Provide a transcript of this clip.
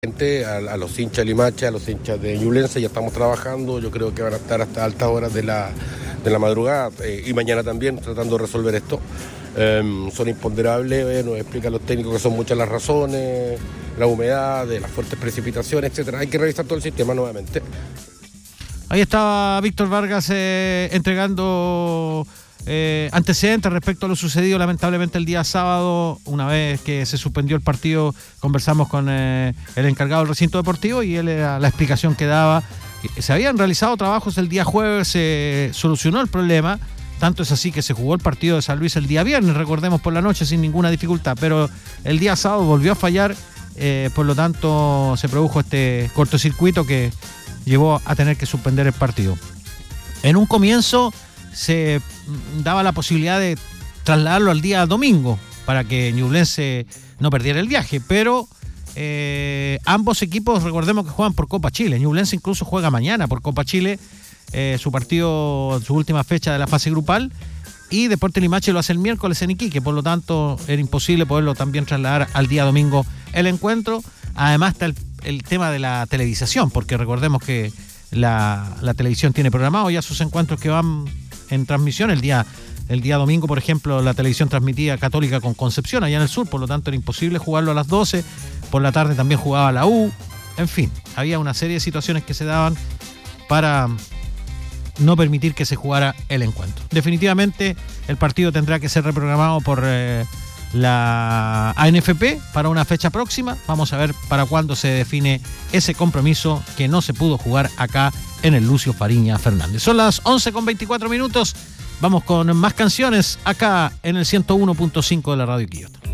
A los hinchas de Limache, a los hinchas de Ñublense, ya estamos trabajando. Yo creo que van a estar hasta altas horas de la madrugada y mañana también tratando de resolver esto. Son imponderables, nos explican los técnicos que son muchas las razones, la humedad, de las fuertes precipitaciones, etcétera. Hay que revisar todo el sistema nuevamente. Ahí estaba Víctor Vargas entregando antecedentes respecto a lo sucedido lamentablemente el día sábado. Una vez que se suspendió el partido, conversamos con el encargado del recinto deportivo y él era la explicación que daba. Se habían realizado trabajos el día jueves, se solucionó el problema, tanto es así que se jugó el partido de San Luis el día viernes, recordemos, por la noche sin ninguna dificultad, pero el día sábado volvió a fallar, por lo tanto se produjo este cortocircuito que llevó a tener que suspender el partido. En un comienzo se daba la posibilidad de trasladarlo al día domingo para que Ñublense no perdiera el viaje, pero ambos equipos, recordemos que juegan por Copa Chile. Ñublense incluso juega mañana por Copa Chile, su partido, su última fecha de la fase grupal, y Deportes Limache lo hace el miércoles en Iquique, por lo tanto era imposible poderlo también trasladar al día domingo el encuentro. Además está el tema de la televisación, porque recordemos que la televisión tiene programado ya sus encuentros que van en transmisión. El día domingo, por ejemplo, la televisión transmitía Católica con Concepción allá en el sur, por lo tanto era imposible jugarlo a las 12, por la tarde también jugaba la U, en fin, había una serie de situaciones que se daban para no permitir que se jugara el encuentro. Definitivamente el partido tendrá que ser reprogramado por la ANFP para una fecha próxima. Vamos a ver para cuándo se define ese compromiso que no se pudo jugar acá en el Lucio Fariña Fernández. Son las 11:24. Vamos con más canciones acá en el 101.5 de la Radio Quillota.